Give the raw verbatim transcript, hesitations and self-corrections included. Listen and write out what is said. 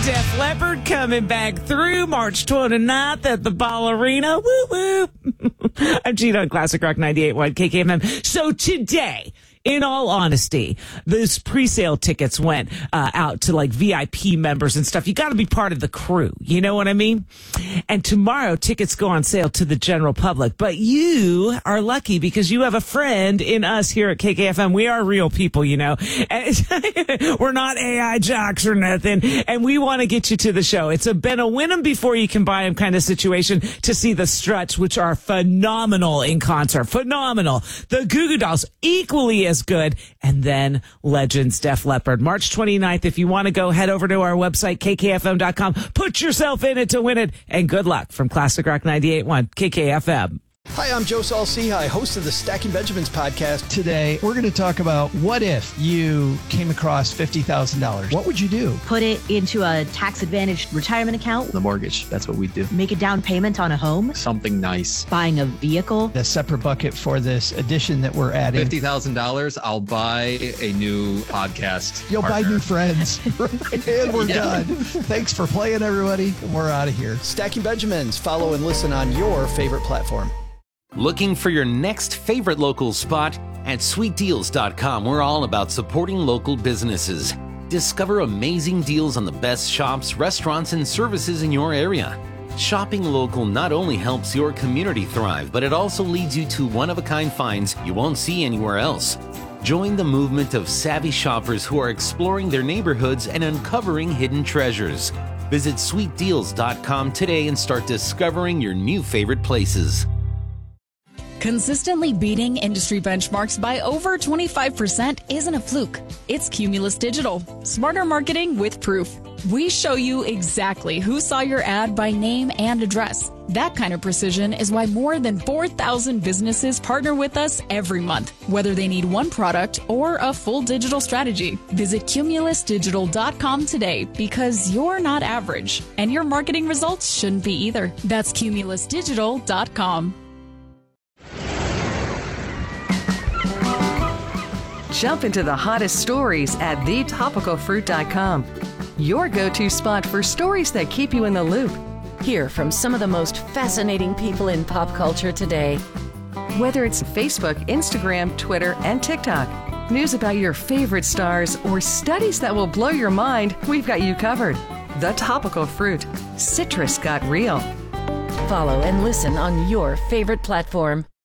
Def Leppard coming back through March twenty-ninth at the Ballerina. Woo woo. I'm Gina on Classic Rock ninety-eight point one K K M M. So today, in all honesty, those pre-sale tickets went uh, out to like V I P members and stuff. You got to be part of the crew. You know what I mean? And tomorrow, tickets go on sale to the general public. But you are lucky because you have a friend in us here at K K F M. We are real people, you know. And we're not A I jocks or nothing. And we want to get you to the show. It's a been a win 'em before you can buy 'em kind of situation to see the Struts, which are phenomenal in concert. Phenomenal. The Goo Goo Dolls, equally as good. And then Legends Def Leppard. March twenty-ninth. If you want to go, head over to our website, K K F M dot com. Put yourself in it to win it. And good luck from Classic Rock ninety-eight point one K K F M. Hi, I'm Joe Saul-Sehy, host of the Stacking Benjamins podcast. Today, we're going to talk about what if you came across fifty thousand dollars. What would you do? Put it into a tax-advantaged retirement account. The mortgage, that's what we do. Make a down payment on a home. Something nice. Buying a vehicle. A separate bucket for this addition that we're adding. fifty thousand dollars, I'll buy a new podcast You'll partner. buy new friends. And we're Yeah. done. Thanks for playing, everybody. We're out of here. Stacking Benjamins. Follow and listen on your favorite platform. Looking for your next favorite local spot? At sweet deals dot com, we're all about supporting local businesses. Discover amazing deals on the best shops, restaurants, and services in your area. Shopping local not only helps your community thrive, but it also leads you to one-of-a-kind finds you won't see anywhere else. Join the movement of savvy shoppers who are exploring their neighborhoods and uncovering hidden treasures. Visit sweet deals dot com today and start discovering your new favorite places. Consistently beating industry benchmarks by over twenty-five percent isn't a fluke. It's Cumulus Digital. Smarter marketing with proof. We show you exactly who saw your ad by name and address. That kind of precision is why more than four thousand businesses partner with us every month, whether they need one product or a full digital strategy. Visit Cumulus Digital dot com today because you're not average, and your marketing results shouldn't be either. That's Cumulus Digital dot com. Jump into the hottest stories at the topical fruit dot com. Your go-to spot for stories that keep you in the loop. Hear from some of the most fascinating people in pop culture today. Whether it's Facebook, Instagram, Twitter, and TikTok, news about your favorite stars, or studies that will blow your mind, we've got you covered. The Topical Fruit. Citrus got real. Follow and listen on your favorite platform.